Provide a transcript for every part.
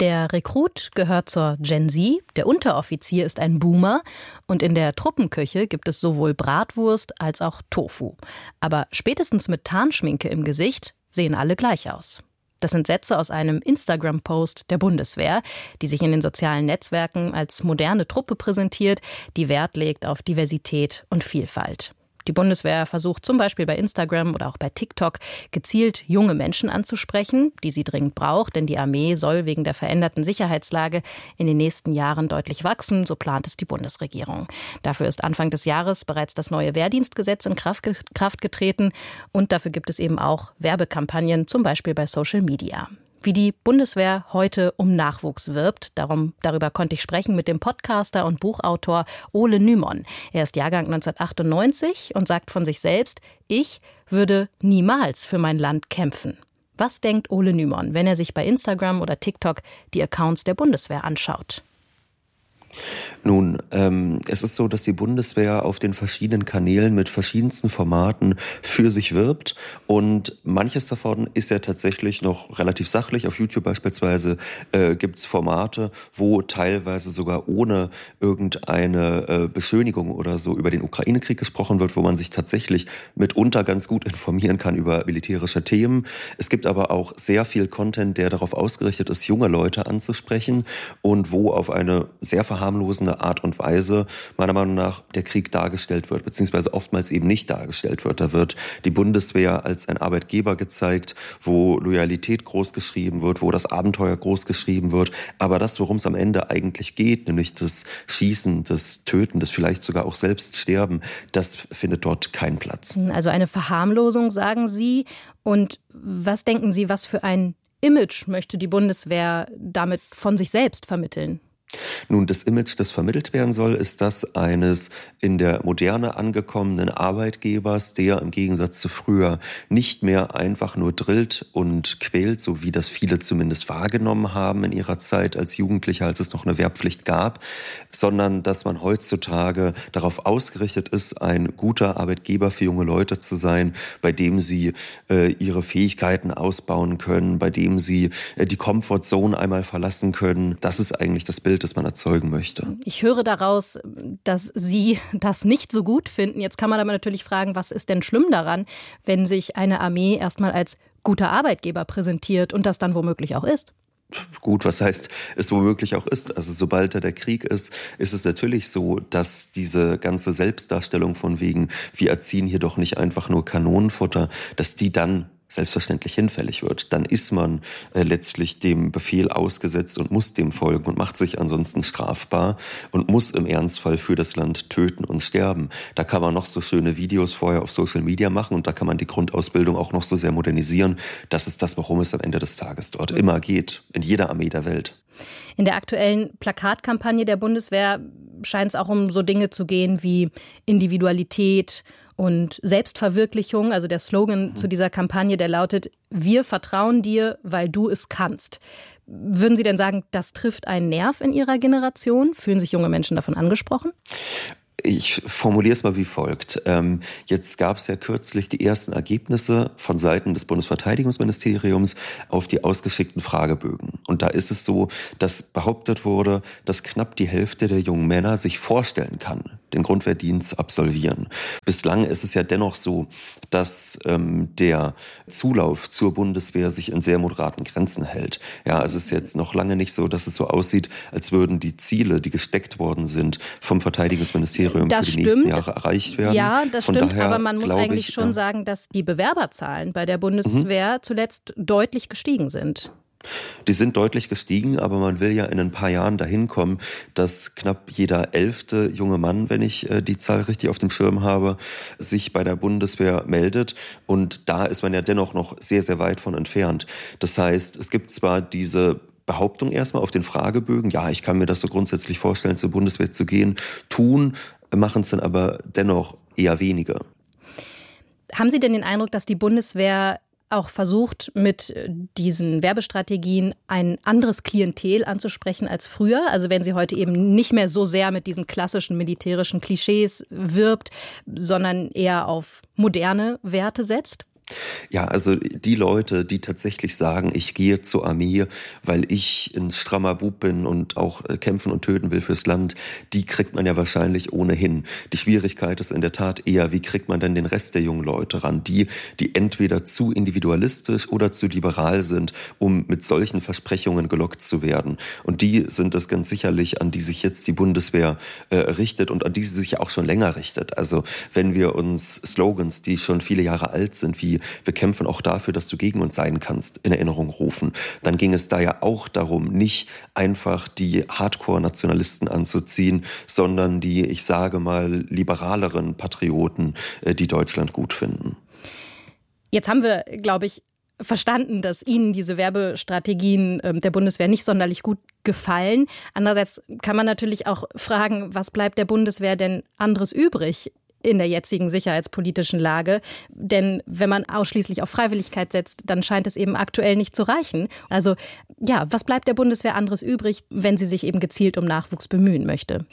Der Rekrut gehört zur Gen Z, der Unteroffizier ist ein Boomer und in der Truppenküche gibt es sowohl Bratwurst als auch Tofu. Aber spätestens mit Tarnschminke im Gesicht sehen alle gleich aus. Das sind Sätze aus einem Instagram-Post der Bundeswehr, die sich in den sozialen Netzwerken als moderne Truppe präsentiert, die Wert legt auf Diversität und Vielfalt. Die Bundeswehr versucht zum Beispiel bei Instagram oder auch bei TikTok gezielt junge Menschen anzusprechen, die sie dringend braucht, denn die Armee soll wegen der veränderten Sicherheitslage in den nächsten Jahren deutlich wachsen, so plant es die Bundesregierung. Dafür ist Anfang des Jahres bereits das neue Wehrdienstgesetz in Kraft getreten und dafür gibt es eben auch Werbekampagnen, zum Beispiel bei Social Media. Wie die Bundeswehr heute um Nachwuchs wirbt. Darüber konnte ich sprechen mit dem Podcaster und Buchautor Ole Nymon. Er ist Jahrgang 1998 und sagt von sich selbst, ich würde niemals für mein Land kämpfen. Was denkt Ole Nymon, wenn er sich bei Instagram oder TikTok die Accounts der Bundeswehr anschaut? Nun, es ist so, dass die Bundeswehr auf den verschiedenen Kanälen mit verschiedensten Formaten für sich wirbt und manches davon ist ja tatsächlich noch relativ sachlich. Auf YouTube beispielsweise gibt's Formate, wo teilweise sogar ohne irgendeine Beschönigung oder so über den Ukraine-Krieg gesprochen wird, wo man sich tatsächlich mitunter ganz gut informieren kann über militärische Themen. Es gibt aber auch sehr viel Content, der darauf ausgerichtet ist, junge Leute anzusprechen und wo auf eine sehr verharmlosende Art und Weise meiner Meinung nach der Krieg dargestellt wird, beziehungsweise oftmals eben nicht dargestellt wird. Da wird die Bundeswehr als ein Arbeitgeber gezeigt, wo Loyalität groß geschrieben wird, wo das Abenteuer groß geschrieben wird. Aber das, worum es am Ende eigentlich geht, nämlich das Schießen, das Töten, das vielleicht sogar auch selbst Sterben, das findet dort keinen Platz. Also eine Verharmlosung, sagen Sie. Und was denken Sie, was für ein Image möchte die Bundeswehr damit von sich selbst vermitteln? Nun, das Image, das vermittelt werden soll, ist das eines in der Moderne angekommenen Arbeitgebers, der im Gegensatz zu früher nicht mehr einfach nur drillt und quält, so wie das viele zumindest wahrgenommen haben in ihrer Zeit als Jugendlicher, als es noch eine Wehrpflicht gab, sondern dass man heutzutage darauf ausgerichtet ist, ein guter Arbeitgeber für junge Leute zu sein, bei dem sie ihre Fähigkeiten ausbauen können, bei dem sie die Comfortzone einmal verlassen können. Das ist eigentlich das Bild, das man erzeugen möchte. Ich höre daraus, dass Sie das nicht so gut finden. Jetzt kann man aber natürlich fragen, was ist denn schlimm daran, wenn sich eine Armee erstmal als guter Arbeitgeber präsentiert und das dann womöglich auch ist? Gut, was heißt es womöglich auch ist? Also sobald da der Krieg ist es natürlich so, dass diese ganze Selbstdarstellung von wegen, wir erziehen hier doch nicht einfach nur Kanonenfutter, dass die dann selbstverständlich hinfällig wird. Dann ist man letztlich dem Befehl ausgesetzt und muss dem folgen und macht sich ansonsten strafbar und muss im Ernstfall für das Land töten und sterben. Da kann man noch so schöne Videos vorher auf Social Media machen und da kann man die Grundausbildung auch noch so sehr modernisieren. Das ist das, worum es am Ende des Tages dort immer geht, in jeder Armee der Welt. In der aktuellen Plakatkampagne der Bundeswehr scheint es auch um so Dinge zu gehen wie Individualität und Selbstverwirklichung. Also der Slogan zu dieser Kampagne, der lautet: Wir vertrauen dir, weil du es kannst. Würden Sie denn sagen, das trifft einen Nerv in Ihrer Generation? Fühlen sich junge Menschen davon angesprochen? Ich formuliere es mal wie folgt. Jetzt gab es ja kürzlich die ersten Ergebnisse von Seiten des Bundesverteidigungsministeriums auf die ausgeschickten Fragebögen. Und da ist es so, dass behauptet wurde, dass knapp die Hälfte der jungen Männer sich vorstellen kann, den Grundwehrdienst zu absolvieren. Bislang ist es ja dennoch so, dass der Zulauf zur Bundeswehr sich in sehr moderaten Grenzen hält. Ja, es ist jetzt noch lange nicht so, dass es so aussieht, als würden die Ziele, die gesteckt worden sind, vom Verteidigungsministerium für die nächsten Jahre erreicht werden. Ja, das Von stimmt, daher aber man muss eigentlich schon sagen, dass die Bewerberzahlen bei der Bundeswehr zuletzt deutlich gestiegen sind. Die sind deutlich gestiegen, aber man will ja in ein paar Jahren dahin kommen, dass knapp jeder 11. junge Mann, wenn ich die Zahl richtig auf dem Schirm habe, sich bei der Bundeswehr meldet. Und da ist man ja dennoch noch sehr, sehr weit von entfernt. Das heißt, es gibt zwar diese Behauptung erstmal auf den Fragebögen, ja, ich kann mir das so grundsätzlich vorstellen, zur Bundeswehr zu gehen, machen es dann aber dennoch eher wenige. Haben Sie denn den Eindruck, dass die Bundeswehr auch versucht, mit diesen Werbestrategien ein anderes Klientel anzusprechen als früher? Also wenn sie heute eben nicht mehr so sehr mit diesen klassischen militärischen Klischees wirbt, sondern eher auf moderne Werte setzt? Ja, also die Leute, die tatsächlich sagen, ich gehe zur Armee, weil ich ein strammer Bub bin und auch kämpfen und töten will fürs Land, die kriegt man ja wahrscheinlich ohnehin. Die Schwierigkeit ist in der Tat eher, wie kriegt man denn den Rest der jungen Leute ran? Die entweder zu individualistisch oder zu liberal sind, um mit solchen Versprechungen gelockt zu werden. Und die sind es ganz sicherlich, an die sich jetzt die Bundeswehr richtet und an die sie sich auch schon länger richtet. Also wenn wir uns Slogans, die schon viele Jahre alt sind, wie wir kämpfen auch dafür, dass du gegen uns sein kannst, in Erinnerung rufen, dann ging es da ja auch darum, nicht einfach die Hardcore-Nationalisten anzuziehen, sondern die, ich sage mal, liberaleren Patrioten, die Deutschland gut finden. Jetzt haben wir, glaube ich, verstanden, dass Ihnen diese Werbestrategien der Bundeswehr nicht sonderlich gut gefallen. Andererseits kann man natürlich auch fragen, was bleibt der Bundeswehr denn anderes übrig in der jetzigen sicherheitspolitischen Lage? Denn wenn man ausschließlich auf Freiwilligkeit setzt, dann scheint es eben aktuell nicht zu reichen. Also ja, was bleibt der Bundeswehr anderes übrig, wenn sie sich eben gezielt um Nachwuchs bemühen möchte?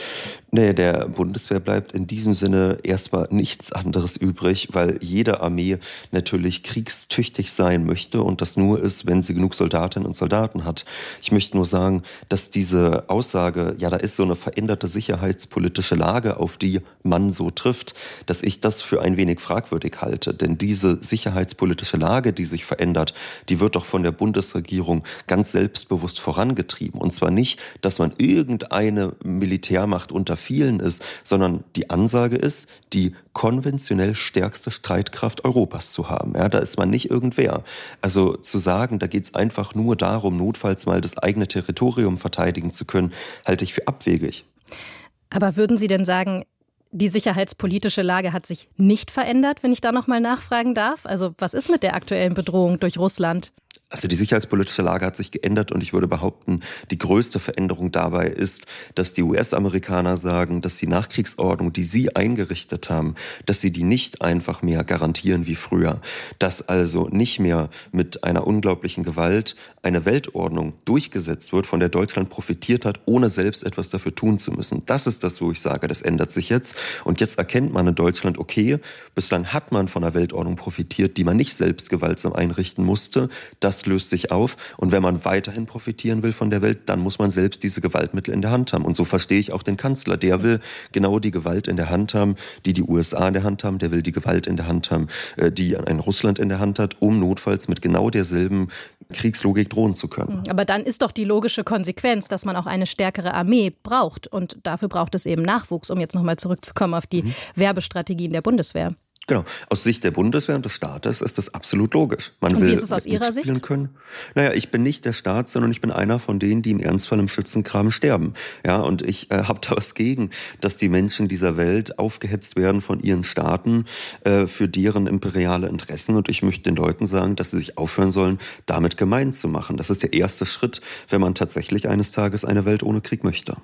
Nee, der Bundeswehr bleibt in diesem Sinne erstmal nichts anderes übrig, weil jede Armee natürlich kriegstüchtig sein möchte und das nur ist, wenn sie genug Soldatinnen und Soldaten hat. Ich möchte nur sagen, dass diese Aussage, ja, da ist so eine veränderte sicherheitspolitische Lage, auf die man so trifft, dass ich das für ein wenig fragwürdig halte. Denn diese sicherheitspolitische Lage, die sich verändert, die wird doch von der Bundesregierung ganz selbstbewusst vorangetrieben. Und zwar nicht, dass man irgendeine Militärmacht unter vielen ist, sondern die Ansage ist, die konventionell stärkste Streitkraft Europas zu haben. Ja, da ist man nicht irgendwer. Also zu sagen, da geht es einfach nur darum, notfalls mal das eigene Territorium verteidigen zu können, halte ich für abwegig. Aber würden Sie denn sagen, die sicherheitspolitische Lage hat sich nicht verändert, wenn ich da noch mal nachfragen darf? Also was ist mit der aktuellen Bedrohung durch Russland? Also die sicherheitspolitische Lage hat sich geändert und ich würde behaupten, die größte Veränderung dabei ist, dass die US-Amerikaner sagen, dass die Nachkriegsordnung, die sie eingerichtet haben, dass sie die nicht einfach mehr garantieren wie früher. Dass also nicht mehr mit einer unglaublichen Gewalt eine Weltordnung durchgesetzt wird, von der Deutschland profitiert hat, ohne selbst etwas dafür tun zu müssen. Das ist das, wo ich sage, das ändert sich jetzt. Und jetzt erkennt man in Deutschland, okay, bislang hat man von einer Weltordnung profitiert, die man nicht selbst gewaltsam einrichten musste. Das löst sich auf. Und wenn man weiterhin profitieren will von der Welt, dann muss man selbst diese Gewaltmittel in der Hand haben. Und so verstehe ich auch den Kanzler. Der will genau die Gewalt in der Hand haben, die USA in der Hand haben. Der will die Gewalt in der Hand haben, die ein Russland in der Hand hat, um notfalls mit genau derselben Kriegslogik drohen zu können. Aber dann ist doch die logische Konsequenz, dass man auch eine stärkere Armee braucht. Und dafür braucht es eben Nachwuchs, um jetzt nochmal zurückzukommen auf die Werbestrategien der Bundeswehr. Genau. Aus Sicht der Bundeswehr und des Staates ist das absolut logisch. Man will wie ist es aus Ihrer Sicht? Können. Naja, ich bin nicht der Staat, sondern ich bin einer von denen, die im Ernstfall im Schützengraben sterben. Ja, und ich habe da was gegen, dass die Menschen dieser Welt aufgehetzt werden von ihren Staaten für deren imperiale Interessen. Und ich möchte den Leuten sagen, dass sie sich aufhören sollen, damit gemein zu machen. Das ist der erste Schritt, wenn man tatsächlich eines Tages eine Welt ohne Krieg möchte.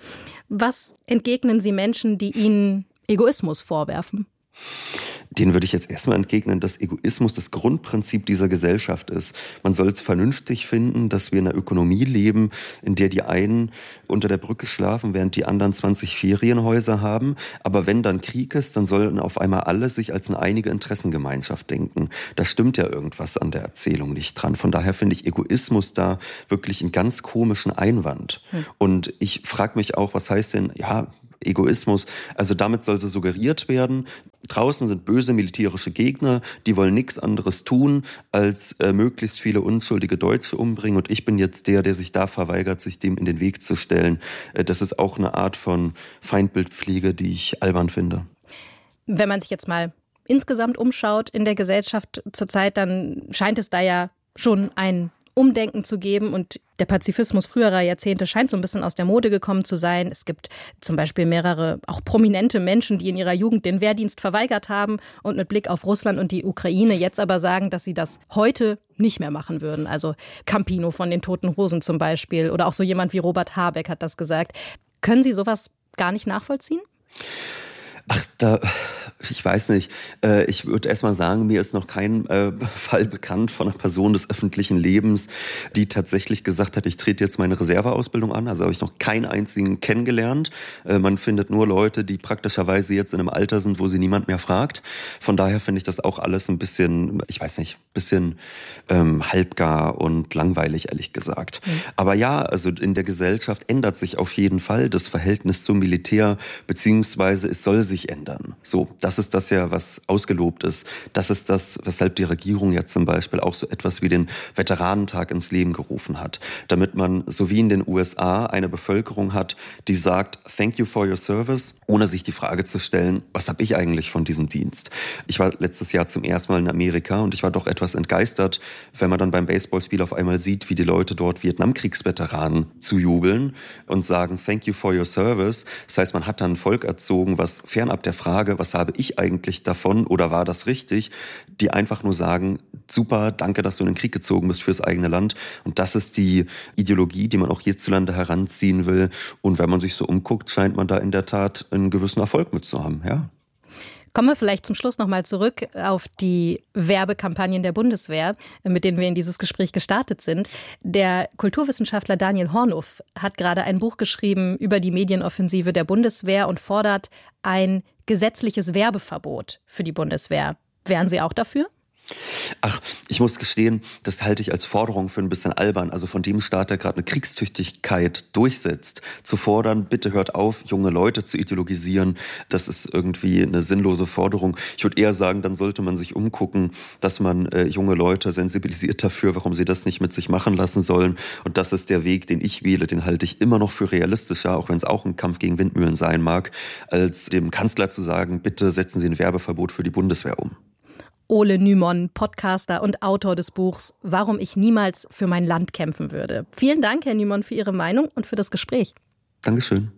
Was entgegnen Sie Menschen, die Ihnen Egoismus vorwerfen? Den würde ich jetzt erstmal entgegnen, dass Egoismus das Grundprinzip dieser Gesellschaft ist. Man soll es vernünftig finden, dass wir in einer Ökonomie leben, in der die einen unter der Brücke schlafen, während die anderen 20 Ferienhäuser haben. Aber wenn dann Krieg ist, dann sollen auf einmal alle sich als eine einige Interessengemeinschaft denken. Da stimmt ja irgendwas an der Erzählung nicht dran. Von daher finde ich Egoismus da wirklich einen ganz komischen Einwand. Und ich frage mich auch, was heißt denn, ja, Egoismus, also damit soll so suggeriert werden, draußen sind böse militärische Gegner, die wollen nichts anderes tun, als möglichst viele unschuldige Deutsche umbringen und ich bin jetzt der sich da verweigert, sich dem in den Weg zu stellen. Das ist auch eine Art von Feindbildpflege, die ich albern finde. Wenn man sich jetzt mal insgesamt umschaut in der Gesellschaft zurzeit, dann scheint es da ja schon ein Umdenken zu geben und der Pazifismus früherer Jahrzehnte scheint so ein bisschen aus der Mode gekommen zu sein. Es gibt zum Beispiel mehrere, auch prominente Menschen, die in ihrer Jugend den Wehrdienst verweigert haben und mit Blick auf Russland und die Ukraine jetzt aber sagen, dass sie das heute nicht mehr machen würden. Also Campino von den Toten Hosen zum Beispiel oder auch so jemand wie Robert Habeck hat das gesagt. Können Sie sowas gar nicht nachvollziehen? Ach, da Ich weiß nicht. Ich würde erst mal sagen, mir ist noch kein Fall bekannt von einer Person des öffentlichen Lebens, die tatsächlich gesagt hat, ich trete jetzt meine Reserveausbildung an. Also habe ich noch keinen einzigen kennengelernt. Man findet nur Leute, die praktischerweise jetzt in einem Alter sind, wo sie niemand mehr fragt. Von daher finde ich das auch alles ein bisschen, ich weiß nicht, bisschen halbgar und langweilig, ehrlich gesagt. Aber ja, also in der Gesellschaft ändert sich auf jeden Fall das Verhältnis zum Militär, beziehungsweise es soll sich ändern. So, das ist das ja, was ausgelobt ist. Das ist das, weshalb die Regierung ja zum Beispiel auch so etwas wie den Veteranentag ins Leben gerufen hat. Damit man, so wie in den USA, eine Bevölkerung hat, die sagt, thank you for your service, ohne sich die Frage zu stellen, was habe ich eigentlich von diesem Dienst? Ich war letztes Jahr zum ersten Mal in Amerika und ich war doch etwas entgeistert, wenn man dann beim Baseballspiel auf einmal sieht, wie die Leute dort Vietnamkriegsveteranen zujubeln und sagen, thank you for your service. Das heißt, man hat dann ein Volk erzogen, was fernab der Frage, was habe ich eigentlich davon oder war das richtig, die einfach nur sagen, super, danke, dass du in den Krieg gezogen bist fürs eigene Land. Und das ist die Ideologie, die man auch hierzulande heranziehen will. Und wenn man sich so umguckt, scheint man da in der Tat einen gewissen Erfolg mit zu haben, ja. Kommen wir vielleicht zum Schluss nochmal zurück auf die Werbekampagnen der Bundeswehr, mit denen wir in dieses Gespräch gestartet sind. Der Kulturwissenschaftler Daniel Hornuf hat gerade ein Buch geschrieben über die Medienoffensive der Bundeswehr und fordert ein gesetzliches Werbeverbot für die Bundeswehr. Wären Sie auch dafür? Ach, ich muss gestehen, das halte ich als Forderung für ein bisschen albern. Also von dem Staat, der gerade eine Kriegstüchtigkeit durchsetzt, zu fordern, bitte hört auf, junge Leute zu ideologisieren, das ist irgendwie eine sinnlose Forderung. Ich würde eher sagen, dann sollte man sich umgucken, dass man junge Leute sensibilisiert dafür, warum sie das nicht mit sich machen lassen sollen. Und das ist der Weg, den ich wähle, den halte ich immer noch für realistischer, auch wenn es auch ein Kampf gegen Windmühlen sein mag, als dem Kanzler zu sagen, bitte setzen Sie ein Werbeverbot für die Bundeswehr um. Ole Nymon, Podcaster und Autor des Buchs »Warum ich niemals für mein Land kämpfen würde«. Vielen Dank, Herr Nymon, für Ihre Meinung und für das Gespräch. Dankeschön.